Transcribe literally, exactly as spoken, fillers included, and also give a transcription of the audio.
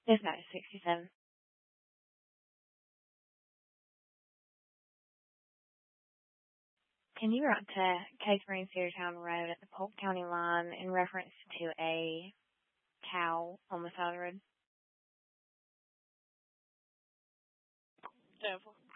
It's not sixty-seven. Can you write to Case Green Cedartown Road at the Polk County line in reference to a cow on the side of the road? Devil.